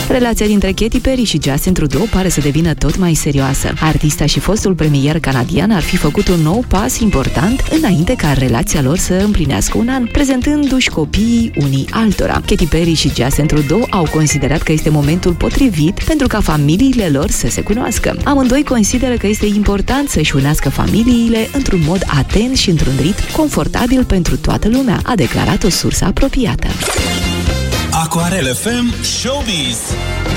Relația dintre Katy Perry și Justin Trudeau pare să devină tot mai serioasă. Artista și fostul premier canadian ar fi făcut un nou pas important înainte ca relația lor să împlinească un an, prezentându-și copiii unii altora. Katy Perry și Justin Trudeau au considerat că este momentul potrivit pentru ca familiile lor să se cunoască. Amândoi consideră că este important să-și unească familiile într-un mod atent și într-un ritm confortabil pentru toată lumea, a declarat o sursă apropiată. Aquarel FM Showbiz.